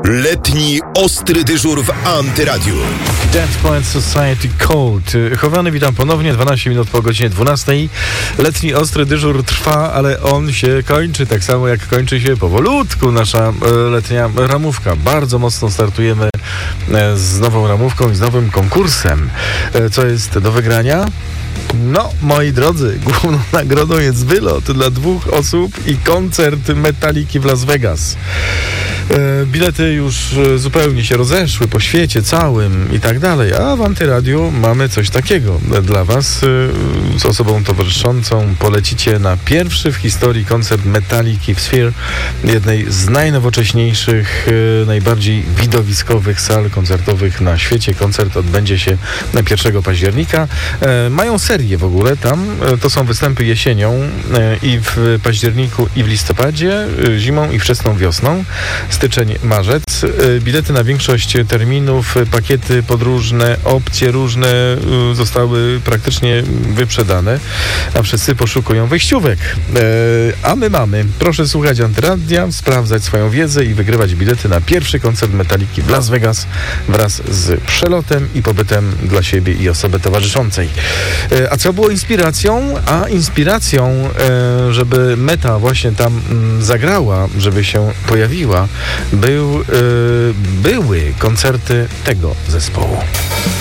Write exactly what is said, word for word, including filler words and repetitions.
Letni ostry dyżur w Antyradiu. Dead Poet Society Cold. Chowany, witam ponownie, dwanaście minut po godzinie dwunastej. Letni ostry dyżur trwa, ale on się kończy, tak samo jak kończy się powolutku nasza e, letnia ramówka. Bardzo mocno startujemy e, z nową ramówką i z nowym konkursem. E, co jest do wygrania? No, moi drodzy, główną nagrodą jest wylot dla dwóch osób i koncert Metaliki w Las Vegas. E, bilety już zupełnie się rozeszły po świecie całym i tak dalej, a w Antyradiu mamy coś takiego dla was. E, z osobą towarzyszącą polecicie na pierwszy w historii koncert Metaliki w Sphere, jednej z najnowocześniejszych, e, najbardziej widowiskowych sal koncertowych na świecie. Koncert odbędzie się pierwszego października. E, mają serię w ogóle tam, e, to są występy jesienią e, i w październiku i w listopadzie, e, zimą i wczesną wiosną. Styczeń, marzec. Bilety na większość terminów, pakiety podróżne, opcje różne zostały praktycznie wyprzedane, a wszyscy poszukują wejściówek. A my mamy. Proszę słuchać Antyradia, sprawdzać swoją wiedzę i wygrywać bilety na pierwszy koncert Metaliki w Las Vegas wraz z przelotem i pobytem dla siebie i osoby towarzyszącej. A co było inspiracją? A inspiracją, żeby Meta właśnie tam zagrała, żeby się pojawiła, Był, yy, były koncerty tego zespołu.